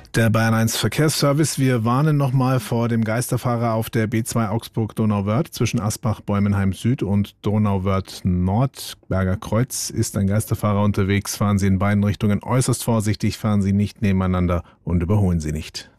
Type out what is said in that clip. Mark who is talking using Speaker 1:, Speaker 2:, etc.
Speaker 1: Der Bayern 1 Verkehrsservice. Wir warnen nochmal vor dem Geisterfahrer auf der B2 Augsburg-Donauwörth zwischen Asbach-Bäumenheim Süd und Donauwörth Nord. Berger Kreuz ist ein Geisterfahrer unterwegs. Fahren Sie in beiden Richtungen äußerst vorsichtig, fahren Sie nicht nebeneinander und überholen Sie nicht.